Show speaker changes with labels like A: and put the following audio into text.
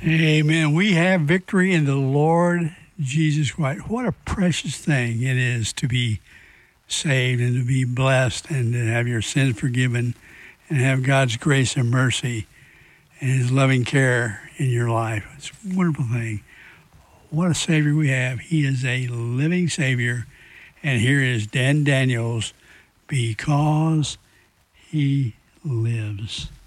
A: Amen. We have victory in the Lord Jesus Christ. What a precious thing it is to be saved and to be blessed and to have your sins forgiven and have God's grace and mercy and His loving care in your life. It's a wonderful thing. What a Savior we have. He is a living Savior. And here is Dan Daniels, Because He Lives.